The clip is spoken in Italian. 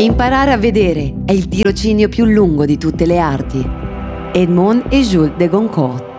Imparare a vedere è il tirocinio più lungo di tutte le arti. Edmond e Jules de Goncourt.